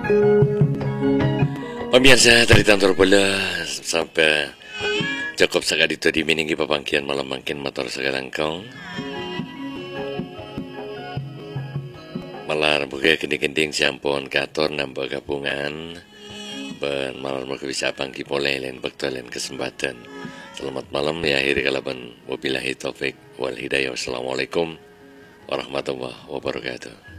Pemirsa dari kantor bola sampai cukup sekali itu dimininggi papangkian malam makin motor sekarang kong malar buka kending-kending siampon kator nambah gabungan ben malar mau bisa pangki boleh lain waktu lain kesempatan. Selamat malam ya akhiri kalaban wabillahi taufik wal hidayah. Wassalamualaikum warahmatullahi wabarakatuh.